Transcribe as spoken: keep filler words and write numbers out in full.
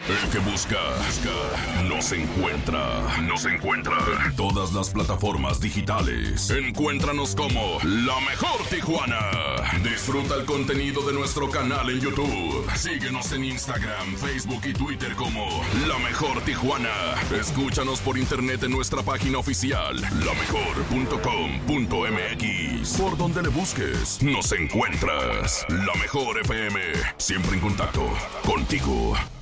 El que busca, busca, nos encuentra. Nos encuentra en todas las plataformas digitales. Encuéntranos como La Mejor Tijuana. Disfruta el contenido de nuestro canal en YouTube. Síguenos en Instagram, Facebook y Twitter como La Mejor Tijuana. Escúchanos por internet en nuestra página oficial, la mejor punto com punto m x. Por donde le busques, nos encuentras. La Mejor F M, siempre en contacto contigo.